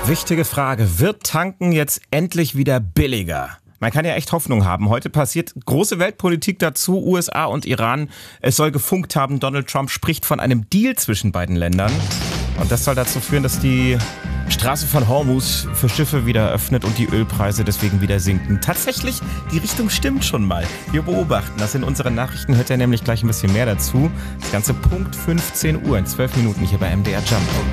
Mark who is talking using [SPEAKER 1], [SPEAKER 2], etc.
[SPEAKER 1] Wichtige Frage. Wird Tanken jetzt endlich wieder billiger? Man kann ja echt Hoffnung haben. Heute passiert große Weltpolitik dazu, USA und Iran. Es soll gefunkt haben, Donald Trump spricht von einem Deal zwischen beiden Ländern. Und das soll dazu führen, dass die Straße von Hormuz für Schiffe wieder öffnet und die Ölpreise deswegen wieder sinken. Tatsächlich, die Richtung stimmt schon mal. Wir beobachten das in unseren Nachrichten. Hört ihr nämlich gleich ein bisschen mehr dazu. Das Ganze Punkt 15 Uhr in 12 Minuten hier bei MDR Jumbo.